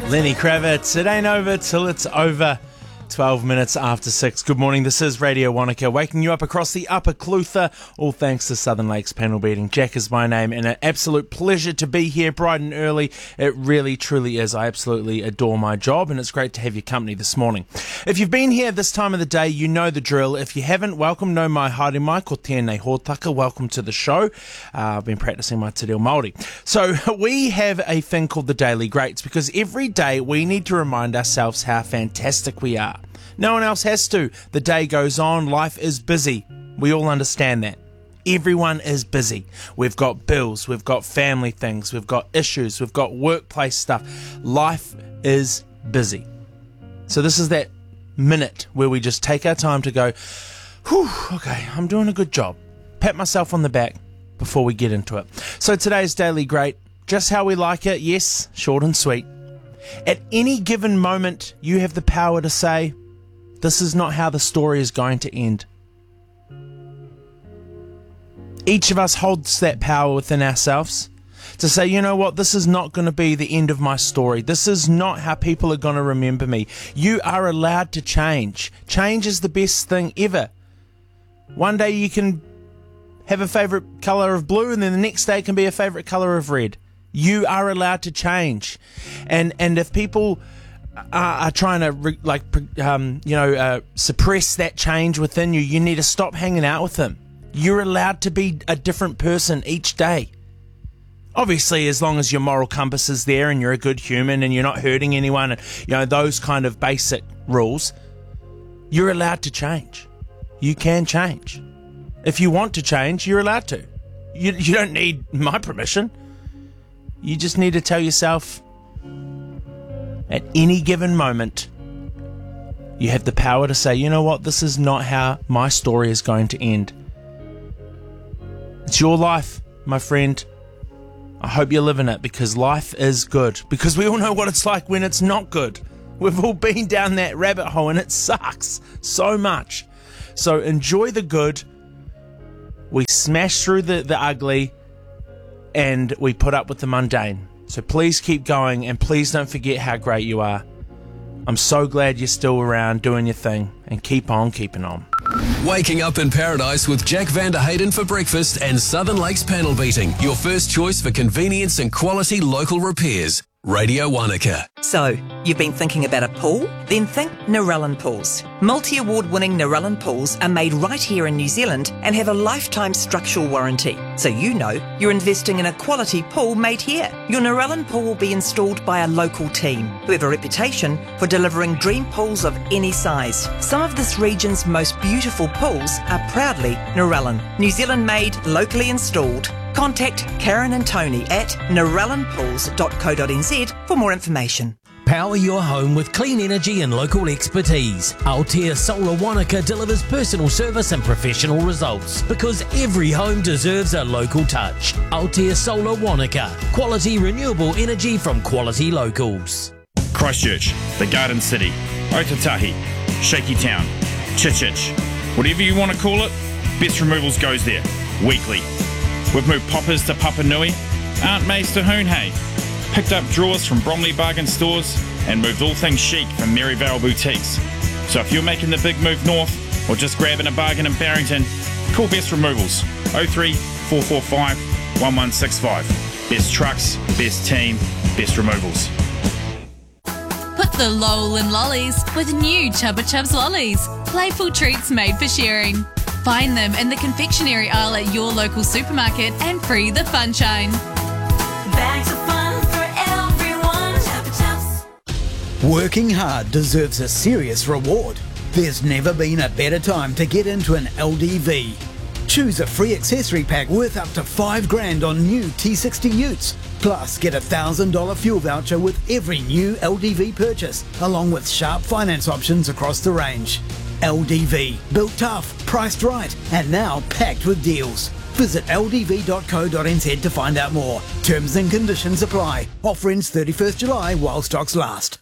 Lenny Kravitz, it ain't over till it's over. 12 minutes after 6. Good morning, this is Radio Wanaka, waking you up across the Upper Clutha, all thanks to Southern Lakes panel beating. Jack is my name, and an absolute pleasure to be here bright and early. It really, truly is. I absolutely adore my job, and it's great to have your company this morning. If you've been here this time of the day, you know the drill. If you haven't, welcome, no mai haere mai, ko tēnei hōtaka, welcome to the show. I've been practicing my te reo Māori. So we have a thing called the Daily Greats, because every day we need to remind ourselves how fantastic we are. No one else has to. The day goes on. Life is busy. We all understand that. Everyone is busy. We've got bills. We've got family things. We've got issues. We've got workplace stuff. Life is busy. So this is that minute where we just take our time to go, whew, okay, I'm doing a good job. Pat myself on the back before we get into it. So today's Daily Great, just how we like it. Yes, short and sweet. At any given moment, you have the power to say, this is not how the story is going to end. Each of us holds that power within ourselves to say, you know what, this is not going to be the end of my story. This is not how people are going to remember me. You are allowed to change. Change is the best thing ever. One day you can have a favourite colour of blue, and then the next day can be a favourite colour of red. You are allowed to change. And if people are trying to suppress that change within you, you need to stop hanging out with them. You're allowed to be a different person each day. Obviously, as long as your moral compass is there and you're a good human and you're not hurting anyone, and those kind of basic rules, you're allowed to change. You can change. If you want to change, you're allowed to. You don't need my permission. You just need to tell yourself, at any given moment, you have the power to say, you know what, this is not how my story is going to end. It's your life, my friend. I hope you're living it, because life is good. Because we all know what it's like when it's not good. We've all been down that rabbit hole and it sucks so much. So enjoy the good. We smash through the ugly, and we put up with the mundane. So please keep going, and please don't forget how great you are. I'm so glad you're still around doing your thing, and keep on keeping on. Waking up in paradise with Jack van der Hayden for breakfast and Southern Lakes panel beating. Your first choice for convenience and quality local repairs. Radio Wanaka. So, you've been thinking about a pool? Then think Narellan Pools. Multi-award-winning Narellan Pools are made right here in New Zealand and have a lifetime structural warranty. So you know you're investing in a quality pool made here. Your Narellan pool will be installed by a local team who have a reputation for delivering dream pools of any size. Some of this region's most beautiful pools are proudly Narellan. New Zealand made, locally installed. Contact Karen and Tony at narellanpools.co.nz for more information. Power your home with clean energy and local expertise. Aotea Solar Wanaka delivers personal service and professional results, because every home deserves a local touch. Aotea Solar Wanaka. Quality renewable energy from quality locals. Christchurch, the Garden City, Otatahi, Shaky Town, Chichich. Whatever you want to call it, Best Removals goes there, weekly. We've moved poppers to Papanui, Aunt May's to Hoonhay, picked up drawers from Bromley Bargain Stores, and moved all things chic from Maryvale Boutiques. So if you're making the big move north, or just grabbing a bargain in Barrington, call Best Removals, 03 445 1165. Best trucks, best team, best removals. Put the lol in lollies with new Chubba Chubs lollies. Playful treats made for sharing. Find them in the confectionery aisle at your local supermarket and free the funshine. Bags of fun for everyone. Chubba Chubs. Working hard deserves a serious reward. There's never been a better time to get into an LDV. Choose a free accessory pack worth up to $5,000 on new T60 utes. Plus, get a $1,000 fuel voucher with every new LDV purchase, along with sharp finance options across the range. LDV, built tough, priced right, and now packed with deals. Visit ldv.co.nz to find out more. Terms and conditions apply. Offer ends 31st July while stocks last.